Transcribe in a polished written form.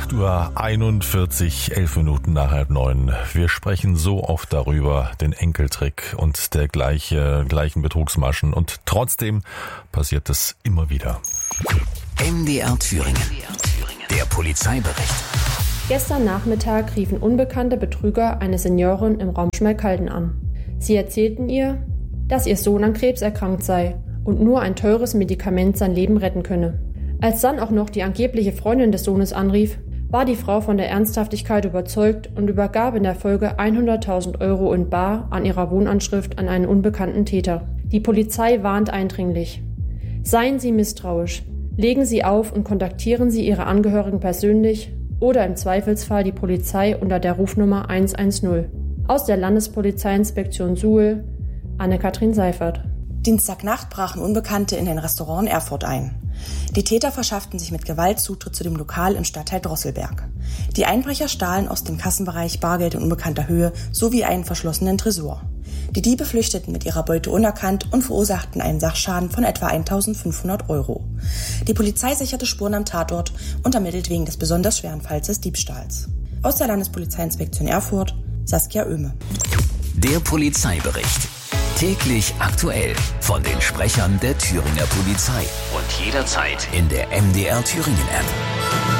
8:41 Uhr, 11 Minuten nach 8:30. Wir sprechen so oft darüber, den Enkeltrick und der gleichen Betrugsmaschen, und trotzdem passiert es immer wieder. MDR Thüringen. Der Polizeibericht. Gestern Nachmittag riefen unbekannte Betrüger eine Seniorin im Raum Schmalkalden an. Sie erzählten ihr, dass ihr Sohn an Krebs erkrankt sei und nur ein teures Medikament sein Leben retten könne. Als dann auch noch die angebliche Freundin des Sohnes anrief, war die Frau von der Ernsthaftigkeit überzeugt und übergab in der Folge 100.000 Euro in bar an ihrer Wohnanschrift an einen unbekannten Täter. Die Polizei warnt eindringlich. Seien Sie misstrauisch. Legen Sie auf und kontaktieren Sie Ihre Angehörigen persönlich oder im Zweifelsfall die Polizei unter der Rufnummer 110. Aus der Landespolizeiinspektion Suhl, Anne-Kathrin Seifert. Dienstagnacht brachen Unbekannte in ein Restaurant in Erfurt ein. Die Täter verschafften sich mit Gewalt Zutritt zu dem Lokal im Stadtteil Drosselberg. Die Einbrecher stahlen aus dem Kassenbereich Bargeld in unbekannter Höhe sowie einen verschlossenen Tresor. Die Diebe flüchteten mit ihrer Beute unerkannt und verursachten einen Sachschaden von etwa 1.500 Euro. Die Polizei sicherte Spuren am Tatort und ermittelt wegen des besonders schweren Falls des Diebstahls. Aus der Landespolizeiinspektion Erfurt, Saskia Oehme. Der Polizeibericht. Täglich aktuell von den Sprechern der Thüringer Polizei und jederzeit in der MDR Thüringen App.